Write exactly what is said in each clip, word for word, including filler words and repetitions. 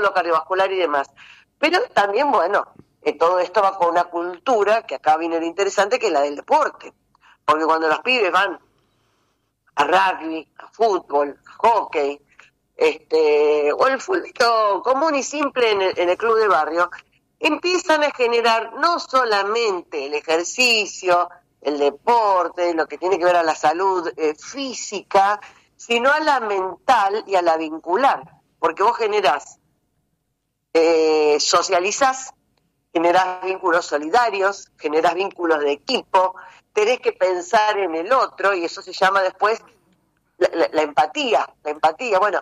lo cardiovascular y demás. Pero también, bueno, eh, todo esto va con una cultura, que acá viene lo interesante, que es la del deporte. Porque cuando los pibes van a rugby, a fútbol, a hockey, este, o el fútbol común y simple en el, en el club de barrio, empiezan a generar no solamente el ejercicio, el deporte, lo que tiene que ver a la salud eh, física, sino a la mental y a la vincular, porque vos generás, eh, socializás, generás vínculos solidarios, generás vínculos de equipo, tenés que pensar en el otro, y eso se llama después la, la, la empatía, la empatía, bueno,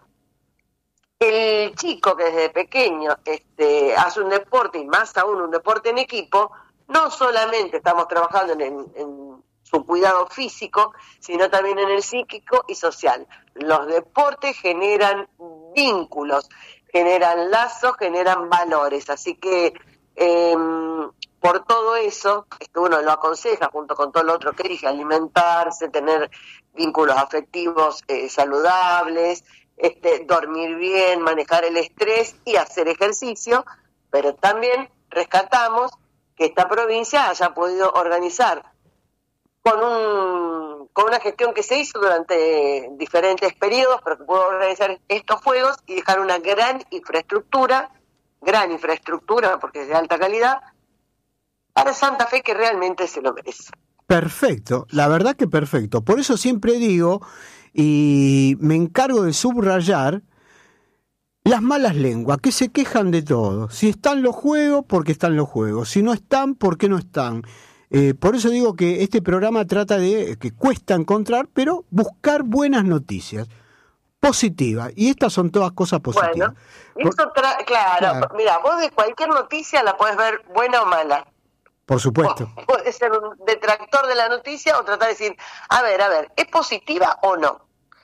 el chico que desde pequeño este, hace un deporte, y más aún un deporte en equipo, no solamente estamos trabajando en, en, en su cuidado físico, sino también en el psíquico y social. Los deportes generan vínculos, generan lazos, generan valores, así que eh, por todo eso, esto uno lo aconseja junto con todo lo otro que dije, alimentarse, tener vínculos afectivos eh, saludables, Este, dormir bien, manejar el estrés y hacer ejercicio, pero también rescatamos que esta provincia haya podido organizar con un con una gestión que se hizo durante diferentes periodos, pero que pudo organizar estos juegos y dejar una gran infraestructura, gran infraestructura porque es de alta calidad, para Santa Fe, que realmente se lo merece. Perfecto, la verdad que perfecto. Por eso siempre digo, y me encargo de subrayar, las malas lenguas que se quejan de todo. Si están los juegos, porque están los juegos. Si no están, porque no están. Eh, por eso digo que este programa trata de, que cuesta encontrar, pero buscar buenas noticias positivas. Y estas son todas cosas positivas. Bueno, eso tra- claro, claro, mira, vos de cualquier noticia la podés ver buena o mala. Por supuesto. O puede ser un detractor de la noticia o tratar de decir, a ver, a ver, ¿es positiva o no?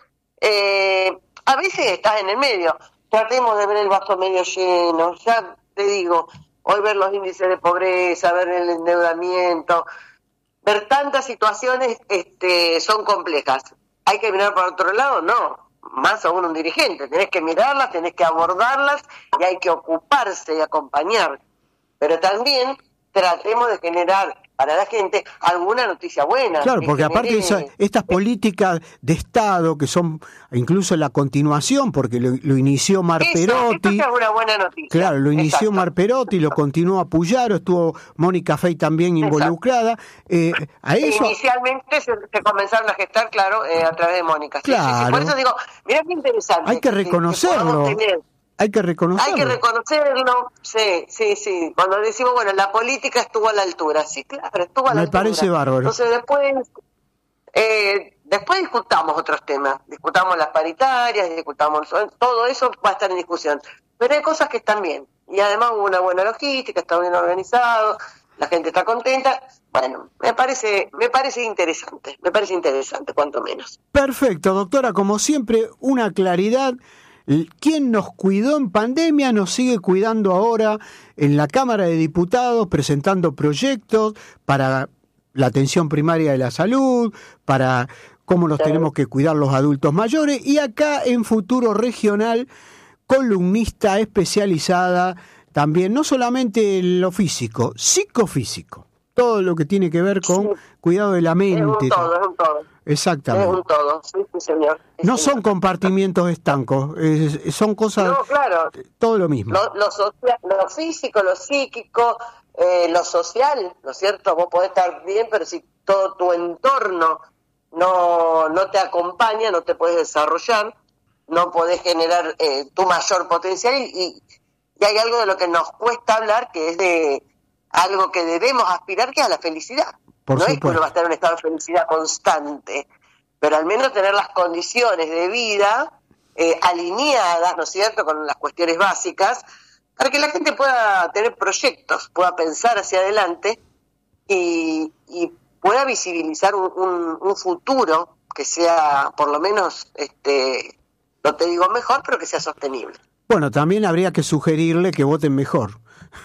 Eh, a veces estás en el medio. Tratemos de ver el vaso medio lleno. Ya te digo, hoy ver los índices de pobreza, ver el endeudamiento, ver tantas situaciones este, son complejas. ¿Hay que mirar para otro lado? No. Más aún un dirigente. Tenés que mirarlas, tenés que abordarlas y hay que ocuparse y acompañar. Pero también tratemos de generar para la gente alguna noticia buena. Claro, porque genere... aparte de esa, estas políticas de Estado que son incluso la continuación, porque lo, lo inició Mar Eso, Perotti. Eso es una buena noticia. Claro, lo inició Exacto. Mar Perotti, lo continuó Puyaro, estuvo Mónica Fey también involucrada. Eh, a eso... Inicialmente se, se comenzaron a gestar, claro, eh, a través de Mónica. Sí, claro. sí, sí. Por eso digo, mirá qué interesante. Hay que reconocerlo. Que, que Hay que reconocerlo. Hay que reconocerlo, sí, sí, sí. Cuando decimos, bueno, la política estuvo a la altura, sí, claro, estuvo a la Me altura. Me parece bárbaro. Entonces después, eh, después discutamos otros temas, discutamos las paritarias, discutamos, todo eso va a estar en discusión. Pero hay cosas que están bien, y además hubo una buena logística, está bien organizado, la gente está contenta. Bueno, me parece, me parece interesante, me parece interesante, cuanto menos. Perfecto, doctora, como siempre, una claridad. Quien nos cuidó en pandemia nos sigue cuidando ahora en la Cámara de Diputados, presentando proyectos para la atención primaria de la salud, para cómo nos tenemos que cuidar los adultos mayores, y acá en Futuro Regional, columnista especializada también, no solamente en lo físico, psicofísico, todo lo que tiene que ver con sí. cuidado de la mente. Es un todo, es un todo. Exactamente. Es un todo, sí, sí, señor. Sí, no señor. son compartimientos estancos, es, son cosas, no, claro. todo lo mismo. Lo, lo, social, lo físico, lo psíquico, eh, lo social, ¿no es cierto? Vos podés estar bien, pero si todo tu entorno no, no te acompaña, no te puedes desarrollar, no podés generar eh, tu mayor potencial, y, y hay algo de lo que nos cuesta hablar, que es de algo que debemos aspirar, que es a la felicidad. Por no supuesto. Es que uno va a estar en un estado de felicidad constante, pero al menos tener las condiciones de vida eh, alineadas, ¿no es cierto?, con las cuestiones básicas, para que la gente pueda tener proyectos, pueda pensar hacia adelante y, y pueda visibilizar un, un, un futuro que sea, por lo menos, este, no te digo mejor, pero que sea sostenible. Bueno, también habría que sugerirle que voten mejor.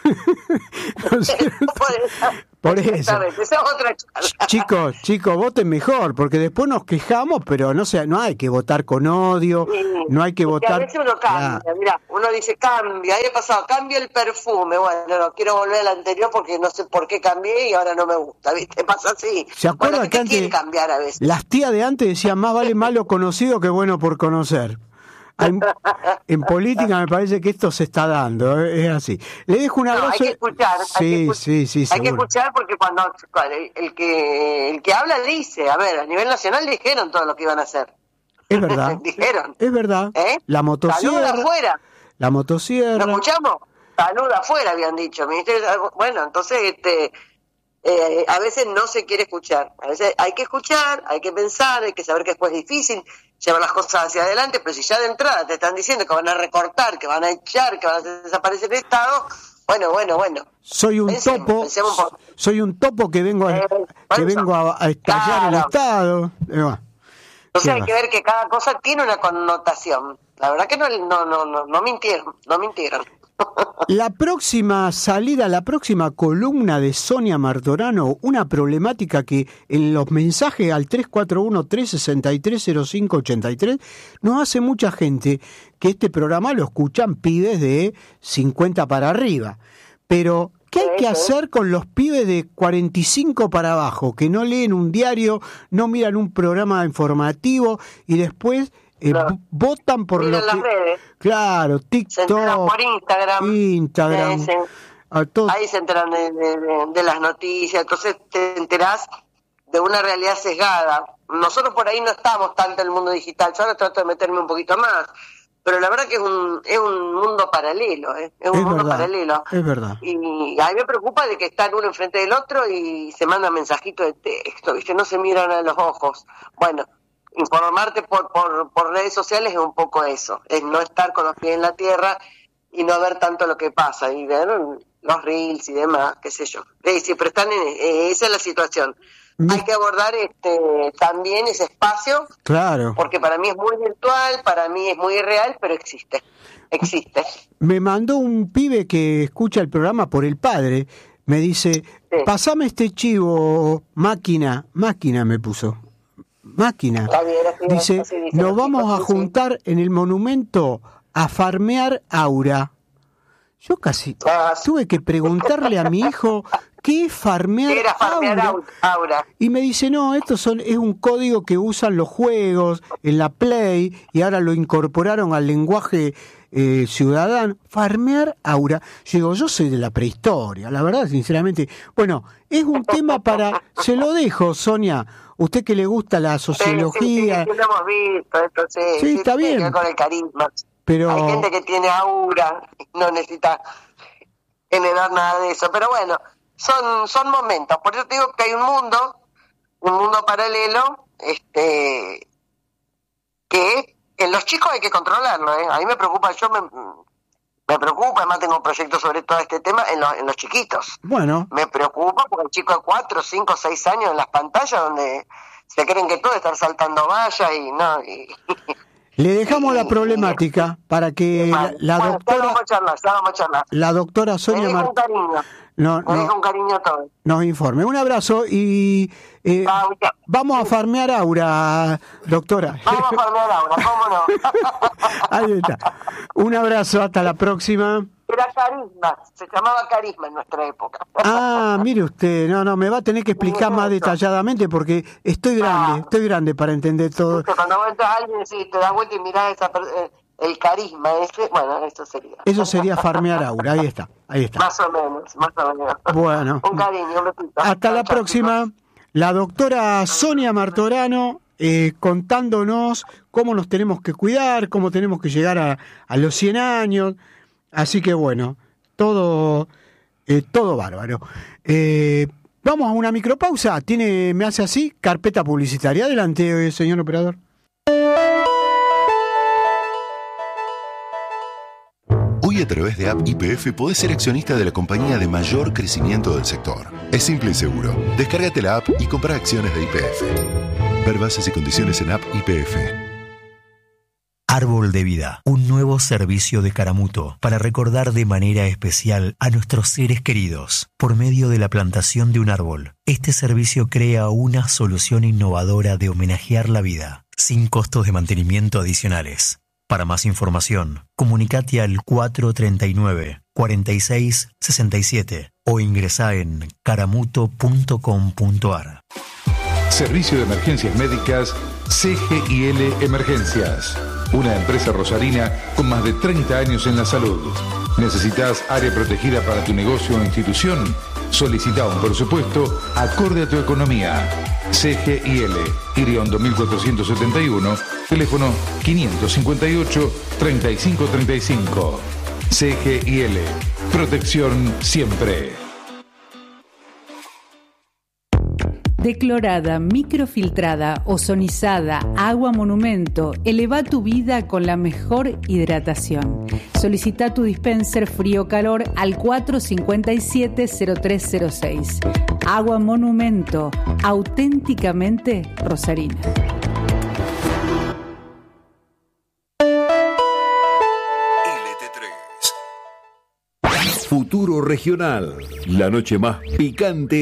¿No es cierto? Por eso. Por eso. Esa es otra charla. Chicos, chicos, voten mejor, porque después nos quejamos, pero no sé, no hay que votar con odio, sí, no hay que votar... A veces uno cambia, ah. Mirá, uno dice cambia, ahí he pasado, cambia el perfume, bueno, no, quiero volver al anterior porque no sé por qué cambié y ahora no me gusta, ¿viste? Pasa así. ¿Se acuerda bueno, que antes cambiar a veces? Las tías de antes decían, más vale malo conocido que bueno por conocer? Hay, en política me parece que esto se está dando, es así. Le dejo un abrazo. No, hay que escuchar. Sí, hay que escuchar, sí, sí, hay seguro. que escuchar porque cuando el que el que habla dice, a ver, a nivel nacional dijeron todo lo que iban a hacer. Es verdad. Dijeron. Es verdad. ¿Eh? La motosierra. Salud afuera. La motosierra. ¿Lo escuchamos? Salud afuera, habían dicho. Bueno, entonces, este, eh, a veces no se quiere escuchar. A veces hay que escuchar, hay que pensar, hay que saber que después es difícil llevar las cosas hacia adelante, pero si ya de entrada te están diciendo que van a recortar, que van a echar, que van a desaparecer el Estado, bueno, bueno, bueno. Soy un pensemos, topo, pensemos un soy un topo que vengo a, eh, que vengo a, a estallar claro. el Estado. Eh, Entonces hay va? que ver que cada cosa tiene una connotación. La verdad que no, no, no, no, no mintieron, no mintieron. La próxima salida, la próxima columna de Sonia Martorano, una problemática que en los mensajes al tres cuatro uno, tres seis tres, cero cinco ocho tres nos hace mucha gente que este programa lo escuchan pibes de cincuenta para arriba. Pero, ¿qué hay que hacer con los pibes de cuarenta y cinco para abajo, que no leen un diario, no miran un programa informativo y después... Eh, claro. votan por Miren lo las que... redes. Claro, TikTok, se por Instagram, Instagram eh, se... todo... ahí se enteran de, de, de, de las noticias, entonces te enterás de una realidad sesgada. Nosotros por ahí no estamos tanto en el mundo digital, yo ahora trato de meterme un poquito más, pero la verdad que es un es un mundo paralelo, ¿eh? es un es mundo verdad, paralelo. Es verdad. Y a mí me preocupa de que están uno enfrente del otro y se mandan mensajitos de texto, ¿viste? No se miran a los ojos. Bueno, informarte por, por por redes sociales es un poco eso, es no estar con los pies en la tierra y no ver tanto lo que pasa y ver los reels y demás, qué sé yo. Eh, sí, pero están en, eh, esa es la situación. Me... Hay que abordar este también ese espacio, claro, porque para mí es muy virtual, para mí es muy irreal, pero existe, existe. Me mandó un pibe que escucha el programa por el padre, me dice, sí. Pasame este chivo, máquina, máquina me puso. Máquina. Bien, así, dice, así dice, nos vamos a juntar sí. en el monumento a farmear aura. Yo casi ah, tuve que preguntarle a mi hijo qué es farmear, era farmear aura? aura. Y me dice, no, esto son, es un código que usan los juegos en la Play y ahora lo incorporaron al lenguaje eh, ciudadano. Farmear aura. Yo digo, yo soy de la prehistoria, la verdad, sinceramente. Bueno, es un tema para... Se lo dejo, Sonia. Usted que le gusta la sociología. Sí, sí, sí, lo hemos visto, esto sí. Sí, sí está sí, bien. Con el carisma. Pero... Hay gente que tiene aura, no necesita generar nada de eso. Pero bueno, son son momentos. Por eso te digo que hay un mundo, un mundo paralelo, este que en los chicos hay que controlarlo. ¿eh? A mí me preocupa, yo me... Me preocupa, además tengo un proyecto sobre todo este tema en, lo, en los chiquitos. Bueno. Me preocupa porque el chico de cuatro, cinco, seis años en las pantallas donde se creen que todo estar saltando vallas y no... Y, Le dejamos y, la problemática y, para que la, la bueno, doctora... Ya vamos a charlar, ya vamos a charlar. La doctora Sonia Mar... un cariño. No, Me no, deja un cariño todo. Nos informe. Un abrazo y eh, ah, vamos a farmear aura, doctora. Vamos a farmear aura, ¿cómo no? Ahí está. Un abrazo, hasta la próxima. Era carisma, se llamaba carisma en nuestra época. Ah, mire usted, no, no, me va a tener que explicar más detalladamente porque estoy grande, ah. estoy grande para entender todo. Cuando entras a alguien, sí, te das vuelta y mirás esa persona. El carisma ese, bueno, eso sería. Eso sería farmear aura, ahí está, ahí está. Más o menos, más o menos. Bueno. Un cariño, un besito. Hasta la próxima. La doctora Sonia Martorano eh, contándonos cómo nos tenemos que cuidar, cómo tenemos que llegar a, a los cien años. Así que bueno, todo, eh, todo bárbaro. Eh, vamos a una micropausa. Tiene, me hace así, carpeta publicitaria. Adelante, señor operador. Hoy a través de App Y P F podés ser accionista de la compañía de mayor crecimiento del sector. Es simple y seguro. Descárgate la app y compra acciones de Y P F. Ver bases y condiciones en App Y P F. Árbol de Vida, un nuevo servicio de Caramuto para recordar de manera especial a nuestros seres queridos por medio de la plantación de un árbol. Este servicio crea una solución innovadora de homenajear la vida, sin costos de mantenimiento adicionales. Para más información, comunicate al cuatro treinta y nueve, cuarenta y seis, sesenta y siete o ingresá en caramuto punto com punto ar. Servicio de Emergencias Médicas C G I L Emergencias. Una empresa rosarina con más de treinta años en la salud. ¿Necesitas área protegida para tu negocio o institución? Solicita un presupuesto acorde a tu economía. C G I L, Iriondo mil cuatrocientos setenta y uno, teléfono quinientos cincuenta y ocho, treinta y cinco treinta y cinco. C G I L, protección siempre. Declorada, microfiltrada, ozonizada, agua monumento, eleva tu vida con la mejor hidratación. Solicita tu dispenser frío-calor al cuatro cincuenta y siete, cero tres cero seis. Agua monumento, auténticamente rosarina. Futuro Regional, la noche más picante